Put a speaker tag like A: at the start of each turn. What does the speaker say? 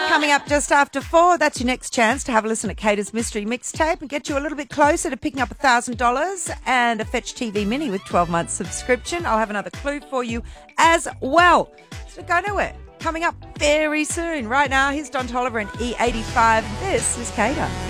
A: Coming up just after 4, that's your next chance to have a listen at Cater's Mystery Mixtape and get you a little bit closer to picking up $1,000 and a Fetch TV Mini with 12 months subscription. I'll have another clue for you as well. So go nowhere. Coming up very soon. Right now, here's Don Toliver and E85. This is Cater.